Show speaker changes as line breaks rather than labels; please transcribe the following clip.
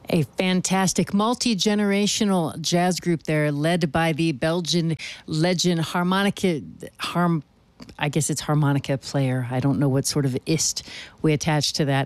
A fantastic multi-generational jazz group there, led by the Belgian legend I guess it's harmonica player. I don't know what sort of ist we attach to that.